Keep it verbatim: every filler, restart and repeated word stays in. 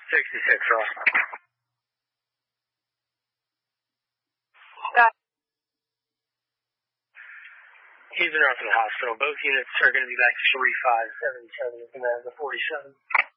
sixty-six, off. Houston Rock to the hospital. Both units are going to be back to three five seven seven. Command the forty-seven.